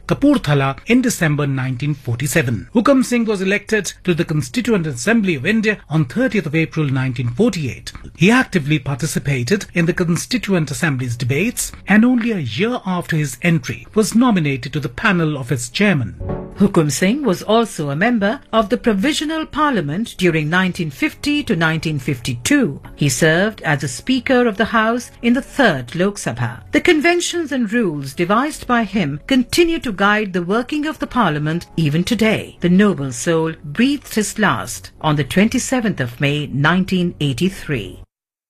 Kapurthala in December 1947. Hukam Singh was elected to the Constituent Assembly of India on 30th of April 1948. He actively participated in the Constituent Assembly's debates and only a year after his entry was nominated to the panel of its chairman. Hukum Singh was also a member of the Provisional Parliament during 1950 to 1952. He served as a Speaker of the House in the 3rd Lok Sabha. The conventions and rules devised by him continue to guide the working of the Parliament even today. The noble soul breathed his last on the 27th of May 1983.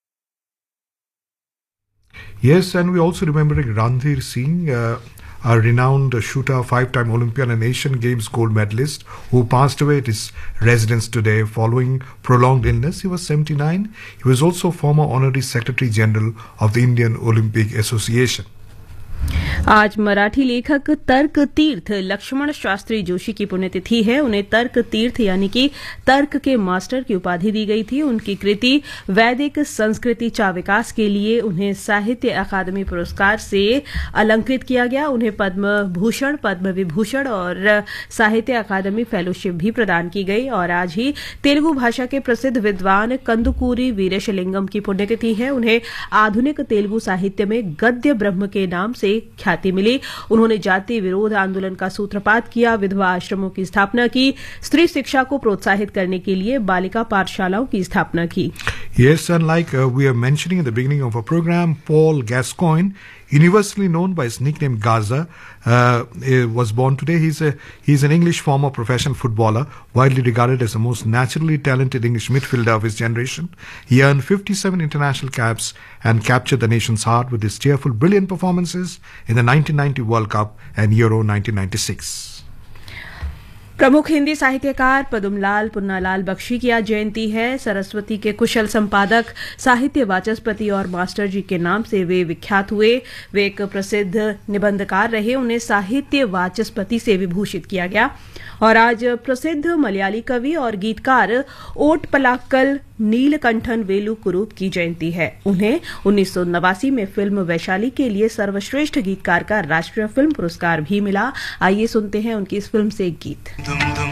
Yes, and we also remembering Randhir Singh, a renowned shooter, 5-time Olympian and Asian Games gold medalist, who passed away at his residence today following prolonged illness. He was 79. He was also former Honorary Secretary General of the Indian Olympic Association. आज मराठी लेखक तर्क तीर्थ लक्ष्मण शास्त्री जोशी की पुण्यतिथि है। उन्हें तर्क तीर्थ यानी कि तर्क के मास्टर की उपाधि दी गई थी। उनकी कृति वैदिक संस्कृति चा विकास के लिए उन्हें साहित्य अकादमी पुरस्कार से अलंकृत किया गया। उन्हें पद्म भूषण, पद्म विभूषण और साहित्य अकादमी फेलोशिप भी प्रदान की गई। और आज ही तेलुगु भाषा के प्रसिद्ध विद्वान कंदुकूरी वीरेशलिंगम की पुण्यतिथि है। उन्हें आधुनिक तेलुगु साहित्य में गद्य ब्रह्म के नाम से ख्याति मिली। उन्होंने जाति विरोध आंदोलन का सूत्रपात किया, विधवा आश्रमों की स्थापना की, स्त्री शिक्षा को प्रोत्साहित करने के लिए बालिका पाठशालाओं की स्थापना की। Yes, and like we are mentioning at the beginning of our program, Paul Gascoigne, universally known by his nickname Gaza, was born today. He's an English former professional footballer, widely regarded as the most naturally talented English midfielder of his generation. He earned 57 international caps and captured the nation's heart with his cheerful, brilliant performances in the 1990 World Cup and Euro 1996. प्रमुख हिंदी साहित्यकार पदुमलाल पुन्नालाल बख्शी की आज जयंती है। सरस्वती के कुशल संपादक, साहित्य वाचस्पति और master जी के नाम से वे विख्यात हुए। वे एक प्रसिद्ध निबंधकार रहे। उन्हें साहित्य वाचस्पति से विभूषित किया गया। और आज प्रसिद्ध मलयाली कवि और गीतकार ओट पलाक्कल नीलकंठन वेलु कुरूप की जयंती है। उन्हें 1989 में फिल्म वैशाली के लिए सर्वश्रेष्ठ गीतकार का राष्ट्रीय फिल्म पुरस्कार भी मिला। आइए सुनते हैं उनकी इस फिल्म से एक गीत।